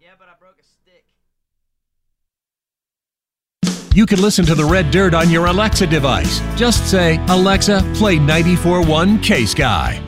Yeah, but I broke a stick. You can listen to The Red Dirt on your Alexa device. Just say, Alexa, play 94.1 K-Sky.